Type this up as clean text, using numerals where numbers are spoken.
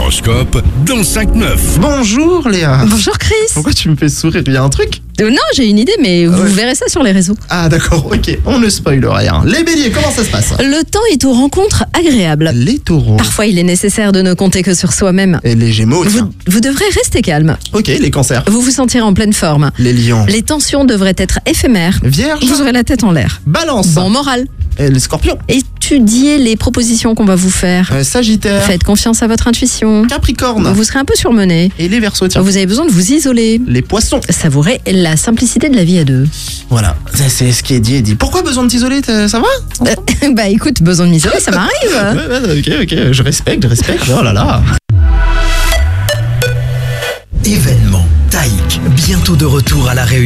L'horoscope dans 5-9. Bonjour Léa. Bonjour Chris. Pourquoi tu me fais sourire? Il y a un truc? Non, j'ai une idée, mais vous verrez ça sur les réseaux. Ah d'accord, ok, on ne spoil rien. Les béliers, comment ça se passe? Le temps est aux rencontres agréables. Les taureaux. Parfois, il est nécessaire de ne compter que sur soi-même. Et les gémeaux, tiens. Vous devrez rester calme. Ok, les cancers. Vous vous sentirez en pleine forme. Les lions. Les tensions devraient être éphémères. Vierges. Vous aurez la tête en l'air. Balance. Bon moral. Et les scorpions. Étudiez les propositions qu'on va vous faire. Sagittaire. Faites confiance à votre intuition. Capricorne. Vous serez un peu surmené. Et les verseaux, tiens. Vous avez besoin de vous isoler. Les poissons. Savourez la simplicité de la vie à deux. Voilà, ça, c'est ce qui est dit et dit. Pourquoi besoin de t'isoler? Ça va? Bah écoute, besoin de m'isoler, ça m'arrive. Ouais, ok, je respecte. Oh là là. Événement Taïk, bientôt de retour à la Réunion.